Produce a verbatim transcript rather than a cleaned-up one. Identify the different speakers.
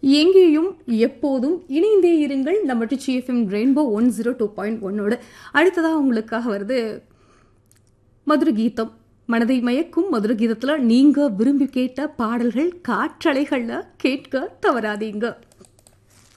Speaker 1: எங்கேயும் எப்போதும் இணைந்தே இருங்கள். நம்ம D F M rainbow one zero two point ஒன்னோட அடுத்ததாக உங்களுக்காக வருது மதுர கீதம். மனதை மயக்கும் மதுர கீதத்தில் நீங்கள் விரும்பி கேட்ட பாடல்கள் காற்றலைகளில் கேட்க தவறாதீங்க.